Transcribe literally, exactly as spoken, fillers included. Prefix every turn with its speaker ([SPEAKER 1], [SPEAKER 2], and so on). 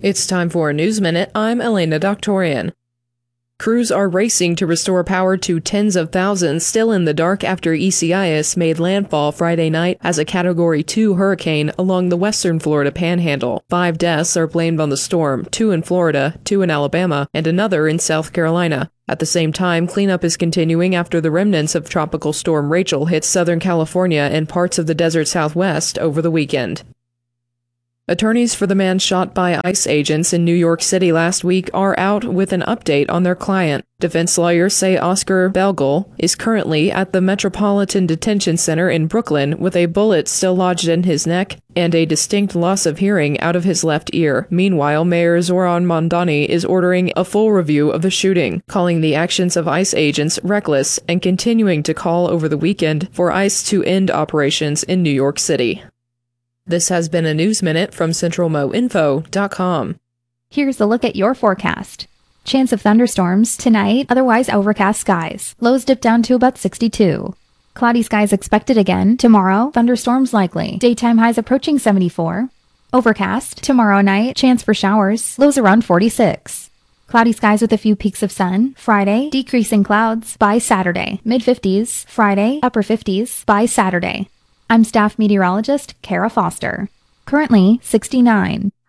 [SPEAKER 1] It's time for a News Minute. I'm Elena Doctorian. Crews are racing to restore power to tens of thousands still in the dark after Isaias made landfall Friday night as a Category two hurricane along the western Florida panhandle. Five deaths are blamed on the storm, two in Florida, two in Alabama, and another in South Carolina. At the same time, cleanup is continuing after the remnants of Tropical Storm Rachel hit Southern California and parts of the desert Southwest over the weekend. Attorneys for the man shot by ICE agents in New York City last week are out with an update on their client. Defense lawyers say Oscar Belgel is currently at the Metropolitan Detention Center in Brooklyn with a bullet still lodged in his neck and a distinct loss of hearing out of his left ear. Meanwhile, Mayor Zoran Mondani is ordering a full review of the shooting, calling the actions of ICE agents reckless and continuing to call over the weekend for ICE to end operations in New York City. This has been a News Minute from Central Mo Info dot com.
[SPEAKER 2] Here's a look at your forecast. Chance of thunderstorms tonight, otherwise overcast skies. Lows dip down to about sixty-two. Cloudy skies expected again. Tomorrow, thunderstorms likely. Daytime highs approaching seventy-four. Overcast. Tomorrow night, chance for showers. Lows around forty-six. Cloudy skies with a few peaks of sun. Friday, decreasing clouds. By Saturday, mid fifties. Friday, upper fifties. By Saturday. I'm staff meteorologist Kara Foster. Currently sixty-nine.